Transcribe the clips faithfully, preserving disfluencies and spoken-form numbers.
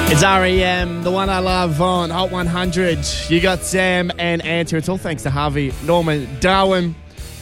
It's R E M, the one I love on Hot one hundred. You got Sam and Anthony. It's all thanks to Harvey Norman Darwin.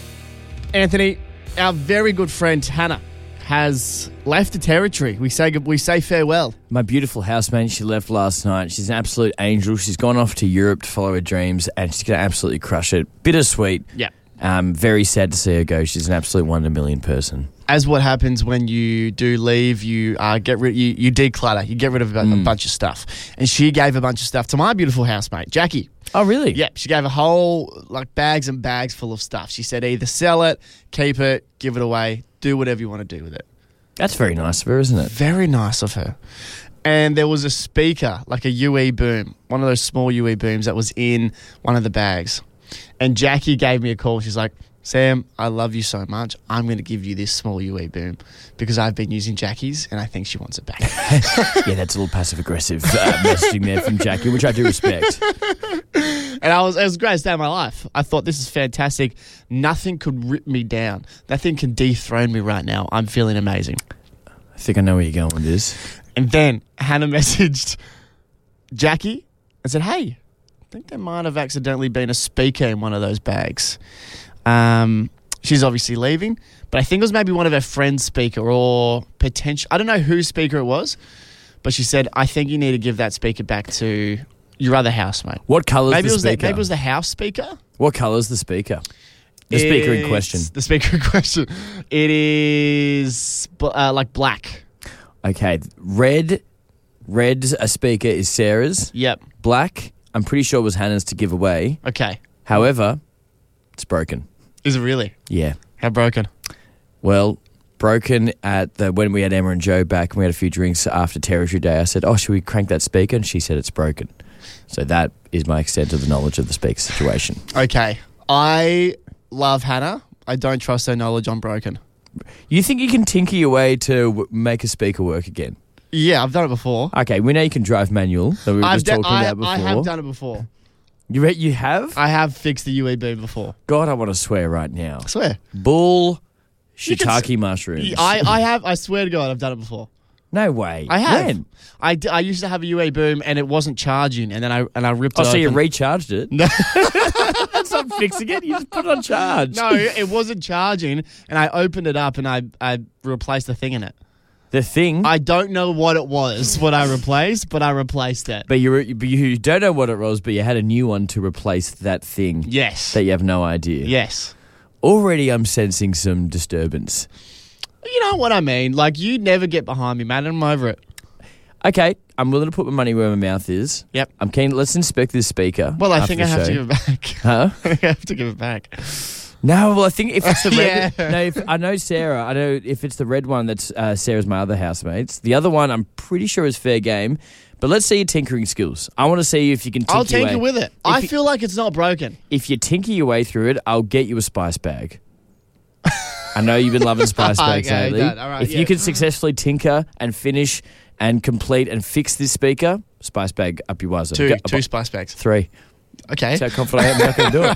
Anthony, our very good friend Hannah has left the territory. We say we say farewell. My beautiful housemate, she left last night. She's an absolute angel. She's gone off to Europe to follow her dreams, and she's going to absolutely crush it. Bittersweet. Yeah. Um, very sad to see her go. She's an absolute one in a million person. As what happens when you do leave, you uh, get rid, you, you declutter, you get rid of a, Mm. a bunch of stuff. And she gave a bunch of stuff to my beautiful housemate, Jackie. Oh, really? Yeah, she gave a whole, like, bags and bags full of stuff. She said either sell it, keep it, give it away, do whatever you want to do with it. That's very nice of her, isn't it? Very nice of her. And there was a speaker, like a U E boom, one of those small U E booms that was in one of the bags. And Jackie gave me a call. She's like, Sam, I love you so much. I'm going to give you this small U E boom because I've been using Jackie's and I think she wants it back. Yeah, that's a little passive-aggressive uh, messaging there from Jackie, which I do respect. And I was, it was the greatest day of my life. I thought, this is fantastic. Nothing could rip me down. Nothing can dethrone me right now. I'm feeling amazing. I think I know where you're going with this. And then Hannah messaged Jackie and said, hey, I think there might have accidentally been a speaker in one of those bags. Um, she's obviously leaving, but I think it was maybe one of her friends' speaker or potential. I don't know whose speaker it was, but she said, I think you need to give that speaker back to your other housemate. What colour is Maybe the it was the, speaker? maybe it was the house speaker. What colour is the speaker? The speaker in It's question. The speaker in question. It is bl- uh, like black. Okay, red, red a speaker is Sarah's. Yep. Black, I'm pretty sure was Hannah's to give away. Okay. However, it's broken. Is it really? Yeah. How broken? Well, broken at the when we had Emma and Joe back and we had a few drinks after Territory Day. I said, oh, should we crank that speaker? And she said it's broken. So that is my extent of the knowledge of the speaker situation. Okay. I love Hannah. I don't trust her knowledge on broken. You think you can tinker your way to w- make a speaker work again? Yeah, I've done it before. Okay, we know you can drive manual that we were I've just de- talking I, about before. I have done it before. You re- you have? I have fixed the U E boom before. God, I want to swear right now. I swear. Bull You can shiitake s- mushrooms. I, I have. I swear to God, I've done it before. No way. I have. When? I, d- I used to have a U E boom and it wasn't charging, and then I and I ripped Oh, it so you open. recharged it? No. That's not fixing it. You just put it on charge. No, it wasn't charging, and I opened it up and I I replaced the thing in it. The thing. I don't know what it was, what I replaced, but I replaced it. But you, were, but you don't know what it was, but you had a new one to replace that thing. Yes. That you have no idea. Yes. Already I'm sensing some disturbance. You know what I mean? Like, you never get behind me, man, and I'm over it. Okay, I'm willing to put my money where my mouth is. Yep. I'm keen. Let's inspect this speaker. Well, I after think the I have show. to give it back. Huh? I think I have to give it back. No, well, I think if it's the red... Yeah. No, if, I know Sarah. I know if it's the red one that's uh, Sarah's my other housemates. The other one I'm pretty sure is fair game. But let's see your tinkering skills. I want to see if you can tinker I'll tinker your way. with it. If I you- feel like it's not broken. If you tinker your way through it, I'll get you a spice bag. I know you've been loving spice bags Okay, lately. done. All right, if yeah. you can successfully tinker and finish and complete and fix this speaker, spice bag up your wazoo. Two, Go- two spice bags. Three. Okay. That's how confident I am. I'm not going to do it.